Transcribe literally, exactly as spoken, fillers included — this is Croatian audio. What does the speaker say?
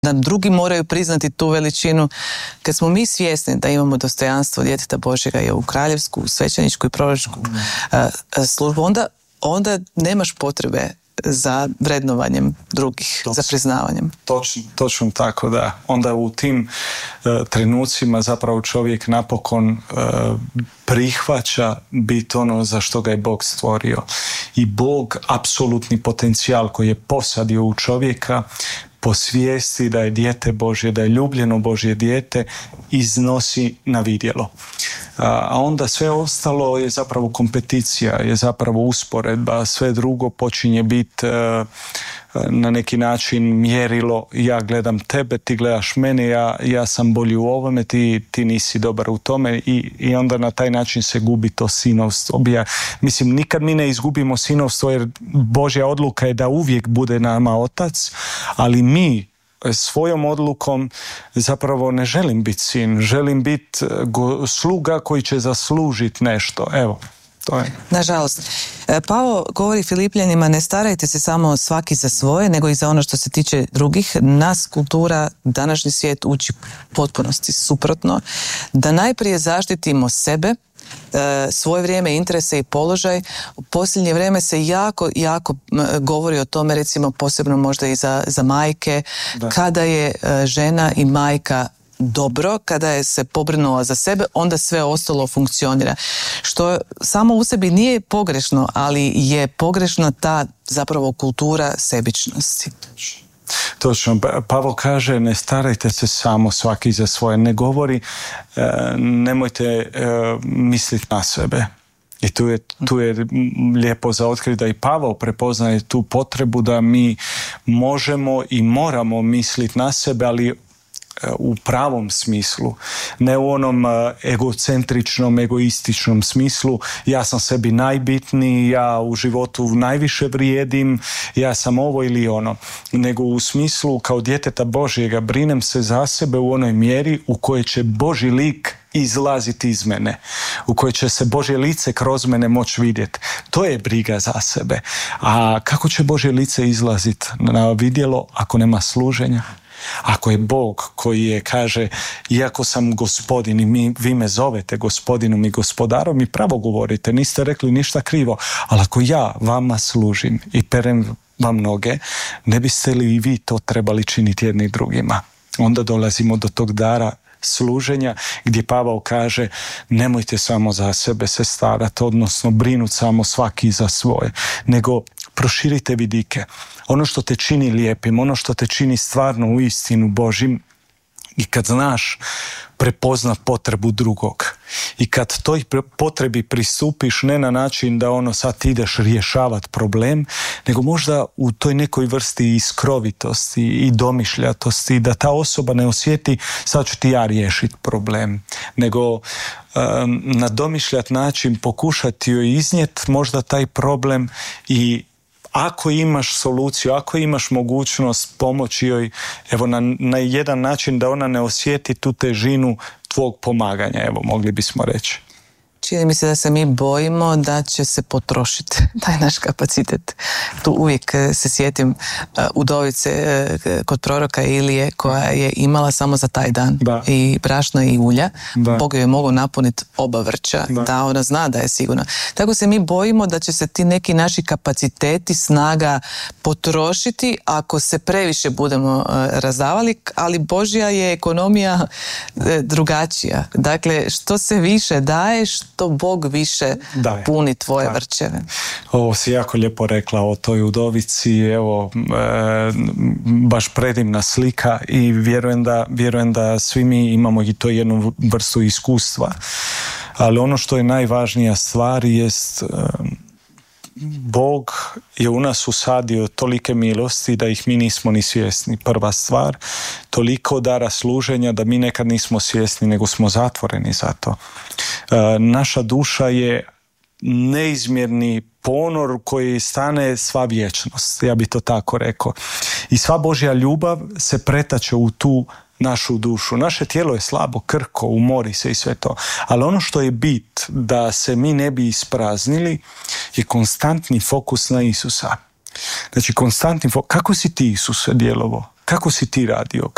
nam drugi moraju priznati tu veličinu. Kad smo mi svjesni da imamo dostojanstvo djeteta Božjega je u kraljevsku, svećeničku i proročku uh, službu, onda, onda nemaš potrebe za vrednovanjem drugih, točno, za priznavanjem. Točno, točno tako, da. Onda u tim uh, trenucima zapravo čovjek napokon uh, prihvaća biti ono za što ga je Bog stvorio. I Bog, apsolutni potencijal koji je posadio u čovjeka, po svijesti da je dijete Božje, da je ljubljeno Božje dijete, iznosi na vidjelo. A onda sve ostalo je zapravo kompeticija, je zapravo usporedba, sve drugo počinje biti na neki način mjerilo, ja gledam tebe, ti gledaš mene, ja, ja sam bolji u ovome, ti, ti nisi dobar u tome i, i onda na taj način se gubi to sinovstvo. Ja, mislim, nikad mi ne izgubimo sinovstvo jer Božja odluka je da uvijek bude nama otac, ali mi svojom odlukom zapravo ne želim biti sin, želim biti sluga koji će zaslužiti nešto. Evo, to je. Nažalost. Pavao govori Filipljanima, ne starajte se samo svaki za svoje, nego i za ono što se tiče drugih. Nas kultura, današnji svijet uči potpunosti suprotno. Da najprije zaštitimo sebe, svoje vrijeme, interese i položaj. U posljednje vrijeme se jako, jako govori o tome, recimo posebno možda i za, za majke, da. Kada je žena i majka dobro, kada je se pobrinula za sebe, onda sve ostalo funkcionira. Što samo u sebi nije pogrešno, ali je pogrešna ta zapravo kultura sebičnosti. Točno, Pavao kaže ne starajte se samo svaki za svoje, ne govori e, nemojte e, misliti na sebe. I tu je, tu je lijepo za otkriti da i Pavao prepoznaje tu potrebu da mi možemo i moramo misliti na sebe, ali u pravom smislu, ne u onom egocentričnom, egoističnom smislu, ja sam sebi najbitniji, ja u životu najviše vrijedim, ja sam ovo ili ono, nego u smislu kao djeteta Božjega brinem se za sebe u onoj mjeri u kojoj će Božji lik izlaziti iz mene, u kojoj će se Božje lice kroz mene moći vidjeti. To je briga za sebe. A kako će Božje lice izlaziti na vidjelo ako nema služenja? Ako je Bog koji je, kaže, iako sam gospodin i mi, vi me zovete gospodinom i gospodarom i pravo govorite, niste rekli ništa krivo, ali ako ja vama služim i perem vam noge, ne biste li i vi to trebali činiti jedni drugima? Onda dolazimo do tog dara služenja gdje Pavao kaže nemojte samo za sebe se starati, odnosno brinuti samo svaki za svoje, nego proširite vidike. Ono što te čini lijepim, ono što te čini stvarno u istinu Božim i kad znaš prepoznat potrebu drugog i kad toj potrebi pristupiš ne na način da ono sad ideš rješavati problem, nego možda u toj nekoj vrsti iskrovitosti i domišljatosti, da ta osoba ne osjeti sad ću ti ja riješiti problem, nego um, na domišljat način pokušati joj iznijeti možda taj problem i ako imaš soluciju, ako imaš mogućnost pomoći joj, evo na, na jedan način da ona ne osjeti tu težinu tvog pomaganja, evo mogli bismo reći. Čini mi se da se mi bojimo da će se potrošiti taj naš kapacitet. Tu uvijek se sjetim uh, udovice uh, kod proroka Ilije koja je imala samo za taj dan da. I brašna i ulja. Da. Bog je mogao napuniti oba vrča, da. Da ona zna da je sigurno. Tako se mi bojimo da će se ti neki naši kapaciteti, snaga potrošiti ako se previše budemo uh, razdavali, ali Božja je ekonomija uh, drugačija. Dakle, što se više daješ, to Bog više Daj. Puni tvoje Daj. Vrčeve. Ovo si jako lijepo rekla o toj udovici, evo, e, baš predivna slika i vjerujem da, vjerujem da svi mi imamo i to jednu vrstu iskustva. Ali ono što je najvažnija stvar jest e, Bog je u nas usadio tolike milosti da ih mi nismo ni svjesni. Prva stvar, toliko dara služenja da mi nekad nismo svjesni, nego smo zatvoreni za to. E, naša duša je neizmjerni ponor koji stane sva vječnost, ja bi to tako rekao. I sva Božja ljubav se pretače u tu našu dušu. Naše tijelo je slabo, krhko, umori se i sve to. Ali ono što je bit da se mi ne bi ispraznili je konstantni fokus na Isusa. Znači konstantni fokus. Kako si ti Isuse djelovao? Kako si ti radio?